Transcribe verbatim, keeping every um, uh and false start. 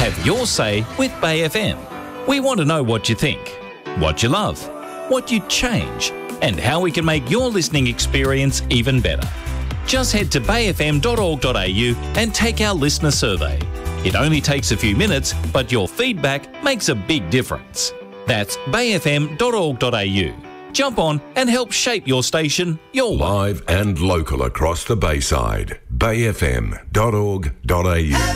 Have your say with Bay F M. We want to know what you think, what you love, what you'd change, and how we can make your listening experience even better. Just head to bay f m dot org dot a u and take our listener survey. It only takes a few minutes, but your feedback makes a big difference. That's bay f m dot org dot a u. Jump on and help shape your station your way. Live and local across the Bayside. bay f m dot org dot a u.